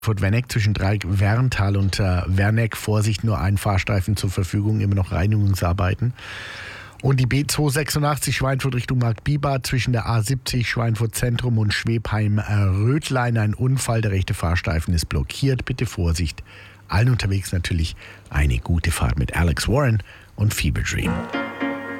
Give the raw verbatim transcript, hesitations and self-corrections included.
Werneck zwischen Dreieck Werntal und äh, Werneck. Vorsicht, nur ein Fahrstreifen zur Verfügung, immer noch Reinigungsarbeiten. Und die B zweihundertsechsundachtzig Schweinfurt Richtung Marktbiber zwischen der A siebzig Schweinfurt Zentrum und Schwebheim-Rötlein. Ein Unfall, der rechte Fahrstreifen ist blockiert. Bitte Vorsicht. Allen unterwegs natürlich eine gute Fahrt mit Alex Warren und Fever Dream.